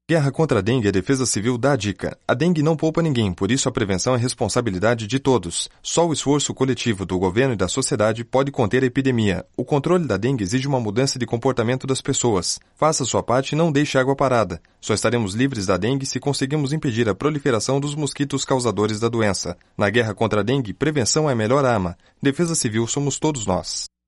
Guerra contra a dengue, a Defesa Civil dá a dica. A dengue não poupa ninguém, por isso a prevenção é responsabilidade de todos. Só o esforço coletivo do governo e da sociedade pode conter a epidemia. O controle da dengue exige uma mudança de comportamento das pessoas. Faça sua parte e não deixe água parada. Só estaremos livres da dengue se conseguirmos impedir a proliferação dos mosquitos causadores da doença. Na guerra contra a dengue, prevenção é a melhor arma. Defesa Civil somos todos nós.